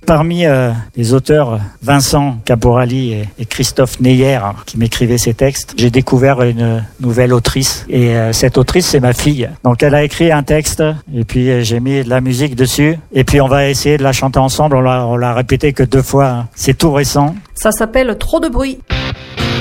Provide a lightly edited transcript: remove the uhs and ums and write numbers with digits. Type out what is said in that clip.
Parmi les auteurs Vincent Caporali et Christophe Neyer qui m'écrivaient ces textes, j'ai découvert une nouvelle autrice. Et cette autrice, c'est ma fille. Donc elle a écrit un texte et puis j'ai mis de la musique dessus. Et puis on va essayer de la chanter ensemble. On l'a répété que 2 fois. C'est tout récent. Ça s'appelle Trop de bruit.